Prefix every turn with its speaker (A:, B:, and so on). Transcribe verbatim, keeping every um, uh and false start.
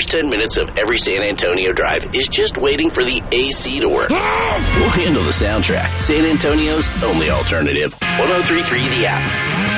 A: first ten minutes of every San Antonio drive is just waiting for the A C to work. We'll handle the soundtrack. San Antonio's only alternative. one oh three point three The App.